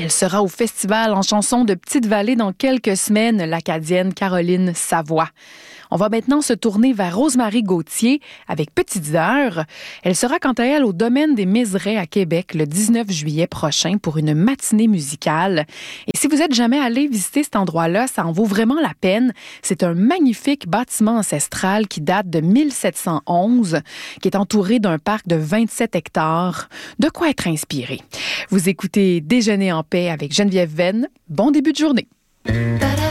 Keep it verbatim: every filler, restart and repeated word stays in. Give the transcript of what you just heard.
Elle sera au festival en chanson de Petite-Vallée dans quelques semaines, l'Acadienne Caroline Savoie. On va maintenant se tourner vers Rosemary Gauthier avec Petites Heures. Elle sera quant à elle au Domaine des Mézerais à Québec le dix-neuf juillet prochain pour une matinée musicale. Et si vous êtes jamais allé visiter cet endroit-là, ça en vaut vraiment la peine. C'est un magnifique bâtiment ancestral qui date de mille sept cent onze, qui est entouré d'un parc de vingt-sept hectares. De quoi être inspiré. Vous écoutez Déjeuner en paix avec Geneviève Venn. Bon début de journée.